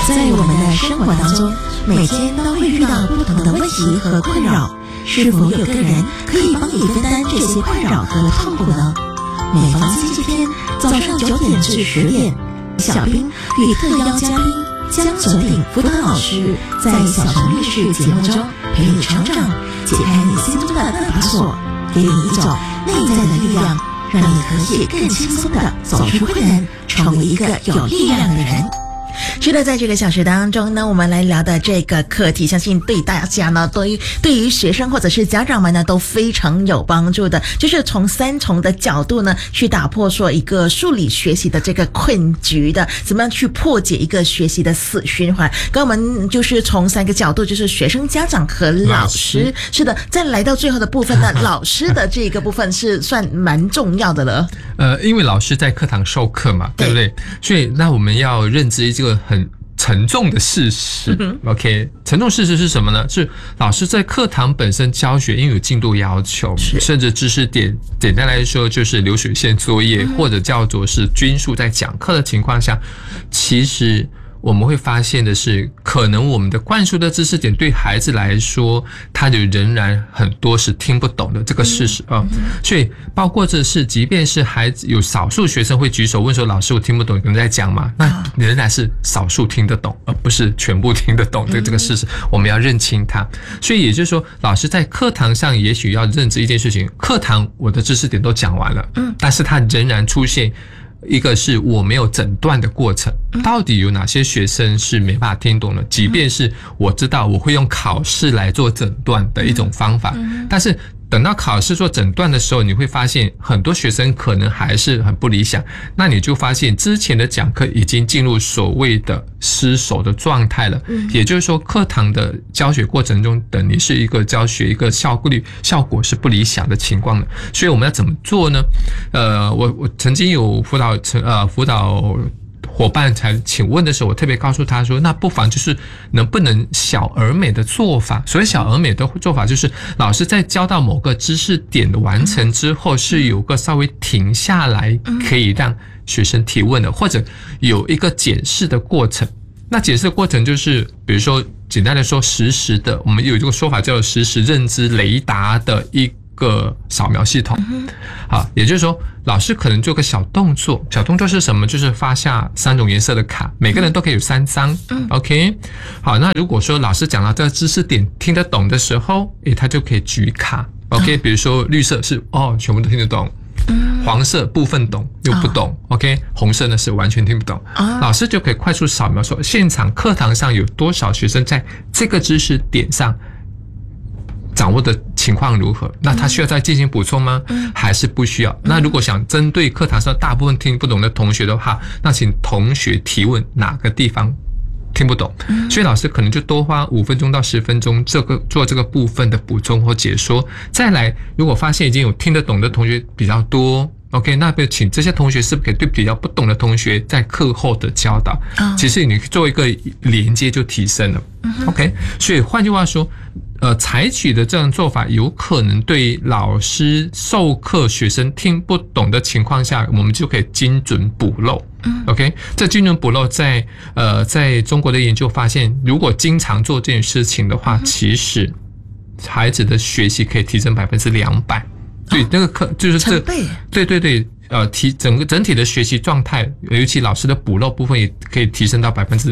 在我们的生活当中，每天都会遇到不同的问题和困扰，是否有个人可以帮你分担这些困扰和痛苦呢？每逢星期天早上9点至10点，小兵与特邀嘉宾江左鼎辅导老师在小城密室节目中陪你成长，解开你心中的那把锁，给你一种内在的力量，让你可以更轻松地走出困难，成为一个有力量的人。 是的，在这个小时当中呢，我们来聊的这个课题，相信对大家呢，对于学生或者是家长们呢，都非常有帮助的。就是从3重的角度呢，去打破说一个数理学习的这个困局的，怎么样去破解一个学习的死循环。跟我们就是从3个角度，就是学生、家长和老师。是的，再来到最后的部分呢，老师的这个部分是算蛮重要的了。 因为老师在课堂授课嘛，对不对？所以那我们要认知这个很沉重的事实。OK， 沉重事实是什么呢？是老师在课堂本身教学因为有进度要求，甚至知识点，简单来说就是流水线作业，或者叫做是均数在讲课的情况下，其实我们会发现的是，可能我们的灌输的知识点对孩子来说，他就仍然很多是听不懂的这个事实啊。所以包括这是，即便是孩子有少数学生会举手问说：“老师，我听不懂，你们在讲吗？”那仍然是少数听得懂，而不是全部听得懂的这个事实，我们要认清它。所以也就是说，老师在课堂上也许要认知一件事情：课堂我的知识点都讲完了，但是它仍然出现。一个是我没有诊断的过程，到底有哪些学生是没办法听懂的？即便是我知道我会用考试来做诊断的一种方法，但是等到考试做诊断的时候，你会发现很多学生可能还是很不理想，那你就发现之前的讲课已经进入所谓的失手的状态了。也就是说，课堂的教学过程中，等于是一个教学一个效果是不理想的情况的。所以我们要怎么做呢？我曾经有辅导伙伴才请问的时候，我特别告诉他说，那不妨就是能不能小而美的做法。所谓小而美的做法，就是老师在教到某个知识点的完成之后，是有个稍微停下来可以让学生提问的，或者有一个检视的过程。那检视的过程就是，比如说简单的说，实时的，我们有这个说法叫实时认知雷达的一个扫描系统。好，也就是说老师可能做个小动作，小动作是什么？就是发下3种颜色的卡，每个人都可以有3张。OK， 好，那如果说老师讲到这个知识点听得懂的时候，他就可以举卡。OK， 比如说绿色是全部都听得懂，黄色部分懂又不懂。OK， 红色呢是完全听不懂。老师就可以快速扫描说，现场课堂上有多少学生在这个知识点上掌握的情况如何？那他需要再进行补充吗？还是不需要？那如果想针对课堂上大部分听不懂的同学的话，那请同学提问哪个地方听不懂，所以老师可能就多花5分钟到10分钟做这个部分的补充或解说。再来，如果发现已经有听得懂的同学比较多，OK， 那请这些同学是不是可以对比较不懂的同学在课后的教导，其实你做一个连接就提升了。OK， 所以换句话说，采取的这样做法有可能对老师授课学生听不懂的情况下，我们就可以精准补漏。OK， 这精准补漏在中国的研究发现，如果经常做这件事情的话，其实孩子的学习可以提升200%。对，那个课就是这，对，整体的学习状态，尤其老师的补漏部分也可以提升到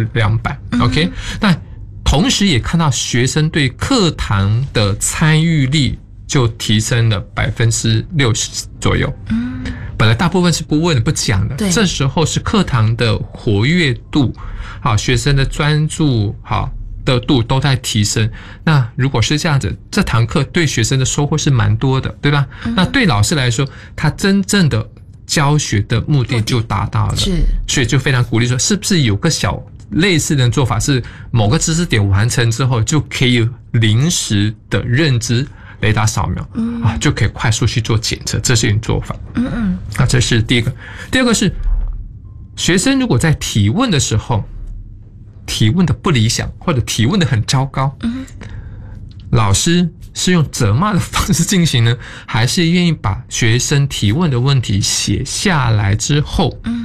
200%。OK， 那同时也看到学生对课堂的参与力就提升了60%左右。本来大部分是不问不讲的，这时候是课堂的活跃度，好，学生的专注，好的度都在提升。那如果是这样子，这堂课对学生的收获是蛮多的，对吧？那对老师来说，他真正的教学的目的就达到了，所以就非常鼓励说，是不是有个小类似的做法，是某个知识点完成之后就可以临时的认知雷达扫描，就可以快速去做检测，这是一种做法。那这是第一个。第二个是学生如果在提问的时候，提问的不理想，或者提问的很糟糕，老师是用责骂的方式进行呢，还是愿意把学生提问的问题写下来之后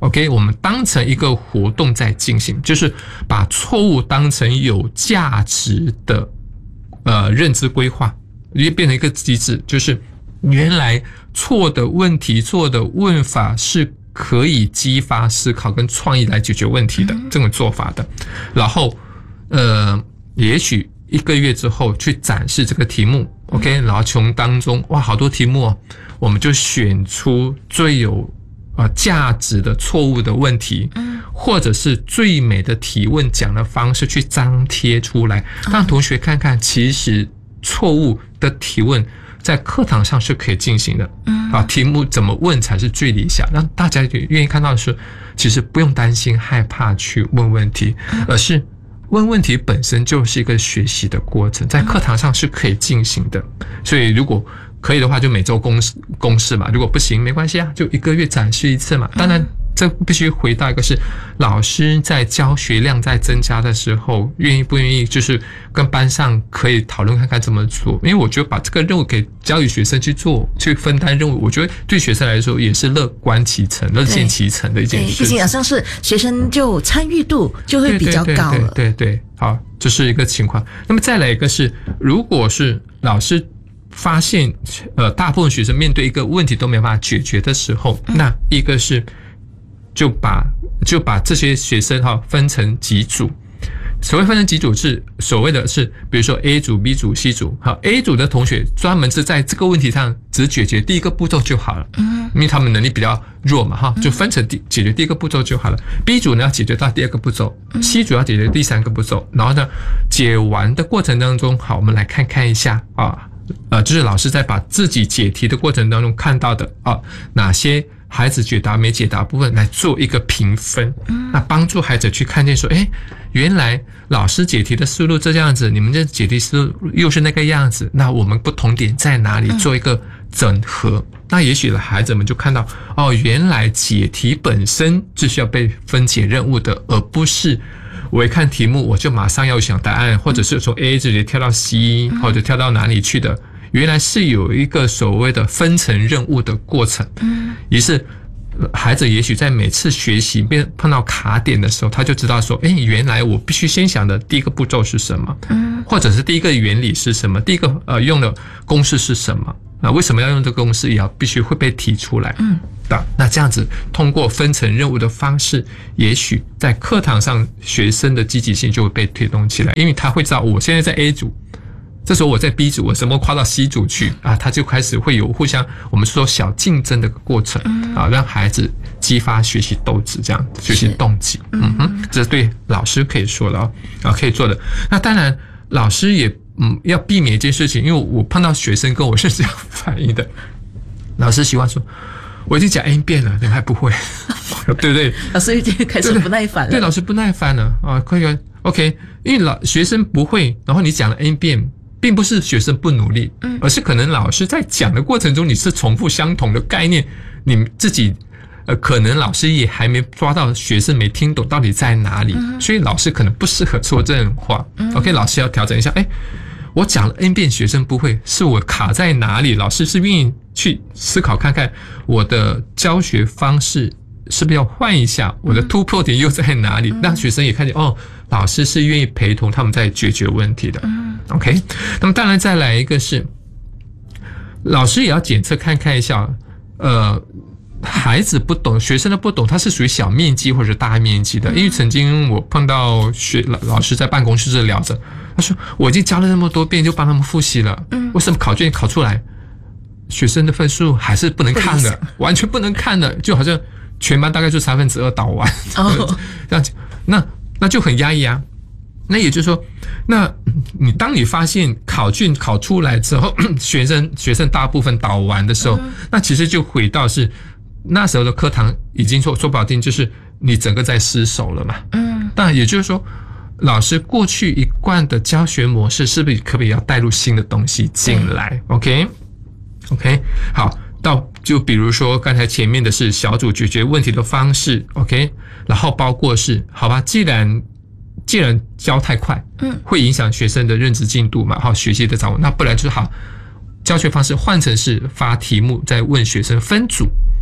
OK， 我们当成一个活动在进行，就是把错误当成有价值的认知规划，也变成一个机制，就是原来错的问题、错的问法是可以激发思考跟创意来解决问题的这种做法的。然后也许1个月之后去展示这个题目 ，OK， 然后从当中哇好多题目哦，我们就选出最有价值的错误的问题，或者是最美的提问讲的方式去张贴出来，让同学看看，其实错误的提问在课堂上是可以进行的。题目怎么问才是最理想，让大家愿意看到的是，其实不用担心害怕去问问题，而是问问题本身就是一个学习的过程，在课堂上是可以进行的。所以如果可以的话，就每周公示嘛，如果不行没关系啊，就1个月展示一次嘛。当然这必须回到一个是老师在教学量在增加的时候，愿意不愿意就是跟班上可以讨论看看怎么做。因为我觉得把这个任务给教育学生去做，去分担任务，我觉得对学生来说也是乐观其成、乐见其成的一件事。 毕竟好像是学生就参与度就会比较高了。 对，好，这是一个情况。那么再来一个是，如果是老师发现大部分学生面对一个问题都没办法解决的时候，那一个是就把这些学生分成几组。所谓分成几组是所谓的是，比如说 A 组、B 组、C 组。好 ，A 组的同学专门是在这个问题上只解决第一个步骤就好了，因为他们能力比较弱嘛，就分成解决第一个步骤就好了。B 组呢要解决到第2个步骤，C 组要解决第3个步骤。然后呢，解完的过程当中，好，我们来看一下就是老师在把自己解题的过程当中看到的哪些孩子解答没解答部分来做一个评分，那帮助孩子去看见说，原来老师解题的思路这样子，你们这解题思路又是那个样子，那我们不同点在哪里，做一个整合。那也许孩子们就看到原来解题本身就是要被分解任务的，而不是我一看题目我就马上要想答案，或者是从 A 直接跳到 C 或者跳到哪里去的。原来是有一个所谓的分层任务的过程，于是孩子也许在每次学习碰到卡点的时候，他就知道说，原来我必须先想的第一个步骤是什么，或者是第一个原理是什么，第一个用的公式是什么，那为什么要用这个公式也要必须会被提出来。那这样子通过分层任务的方式，也许在课堂上学生的积极性就会被推动起来，因为他会知道我现在在 A 组，这时候我在 B 组，我什么跨到 C 组去他就开始会有互相我们说小竞争的过程让孩子激发学习斗志，这样学习动机。这是对老师可以说的可以做的。那当然老师也要避免一件事情，因为我碰到学生跟我是这样反应的，老师喜欢说我已经讲 N 遍了，你们还不会对不对？ 老师已经开始不耐烦了。 对，老师不耐烦了可以 OK， 因为学生不会，然后你讲了 N 遍，并不是学生不努力，而是可能老师在讲的过程中你是重复相同的概念，你自己可能老师也还没抓到学生没听懂到底在哪里，所以老师可能不适合说这种话。OK， 老师要调整一下，我讲了 N 遍学生不会，是我卡在哪里？老师是愿意去思考看看我的教学方式是不是要换一下，我的突破点又在哪里，让学生也看见老师是愿意陪同他们在解决问题的。OK， 那么当然再来一个是老师也要检测看一下孩子不懂，学生的不懂，他是属于小面积或者大面积的。因为曾经我碰到老师在办公室聊着，他说我已经教了那么多遍，就帮他们复习了，为什么考卷考出来学生的分数还是不能看的，完全不能看的，就好像全班大概就2/3倒完这样子，那就很压抑啊。那也就是说，那当你发现考卷考出来之后，学生大部分倒完的时候，那其实就回到是那时候的课堂已经说不好听，就是你整个在失手了嘛。但也就是说，老师过去一贯的教学模式是不是可不可以要带入新的东西进来？OK， 好，就比如说刚才前面的是小组解决问题的方式 ，OK， 然后包括是好吧，既然教太快，会影响学生的认知进度嘛，学习的掌握，那不然就是好，教学方式换成是发题目再问学生分组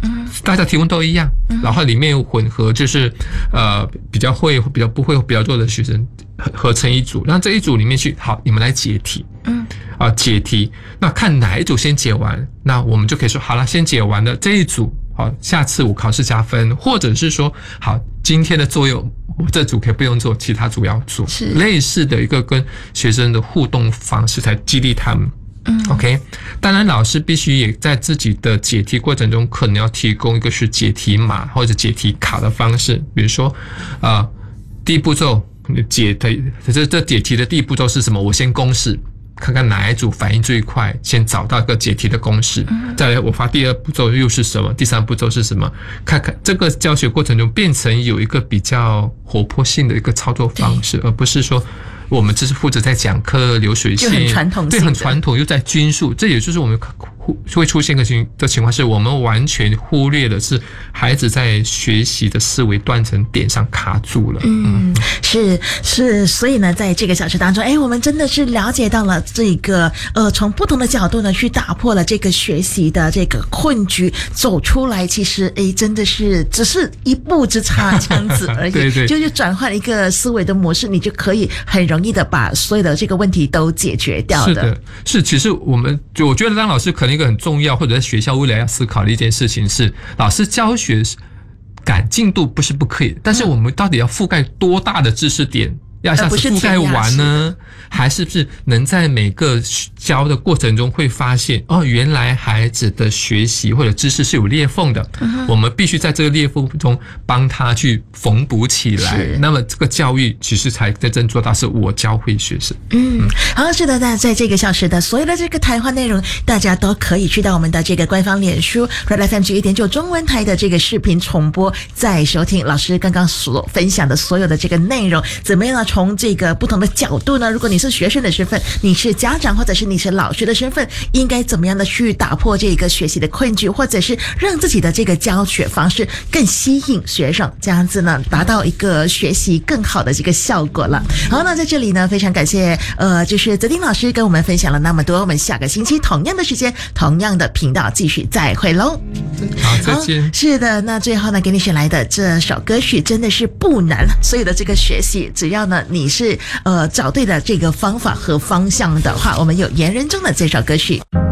大家题目都一样，然后里面混合就是比较会、比较不会、比较弱的学生合成一组，然后这一组里面去，好，你们来解题，解题，那看哪一组先解完，那我们就可以说好了，先解完了这一组，好，下次我考试加分，或者是说好，今天的作业我这组可以不用做，其他组要做，是类似的一个跟学生的互动方式，才激励他们。OK， 当然老师必须也在自己的解题过程中，可能要提供一个是解题码或者解题卡的方式，比如说第一步骤这解题的第一步骤是什么？我先公式，看看哪一组反应最快，先找到一个解题的公式，再来我发第二步骤又是什么，第三步骤是什么，看看这个教学过程中变成有一个比较活泼性的一个操作方式，而不是说我们只是负责在讲课流水线， 就很传统性的， 对，很传统又在均数，这也就是我们会出现的情况是，我们完全忽略的是孩子在学习的思维断层点上卡住了。 是，所以呢，在这个小时当中，我们真的是了解到了这个从不同的角度呢，去打破了这个学习的这个困局，走出来，其实真的是只是一步之差这样子而已。对，就是转换一个思维的模式，你就可以很容易的把所有的这个问题都解决掉的。 是的，是，其实我觉得当老师可能一个很重要，或者在学校未来要思考的一件事情是，老师教学赶进度不是不可以，但是我们到底要覆盖多大的知识点？要一下子覆盖完呢，还是不是能在每个教的过程中会发现原来孩子的学习或者知识是有裂缝的，我们必须在这个裂缝中帮他去缝补起来，那么这个教育其实才真正做到是我教会学生。 好，是的，那在这个小时的所有的这个谈话内容，大家都可以去到我们的这个官方脸书 Red FM 91.9中文台的这个视频重播，再收听老师刚刚所分享的所有的这个内容，怎么样呢？从这个不同的角度呢，如果你是学生的身份，你是家长，或者是你是老师的身份，应该怎么样的去打破这个学习的困局，或者是让自己的这个教学方式更吸引学生，这样子呢，达到一个学习更好的这个效果了。好，那在这里呢，非常感谢就是泽丁老师跟我们分享了那么多，我们下个星期同样的时间，同样的频道继续再会喽。 好，再见。 是的，那最后呢，给你选来的这首歌曲真的是不难，所有的这个学习，只要呢你是找对了这个方法和方向的话，我们有言人中的这首歌曲。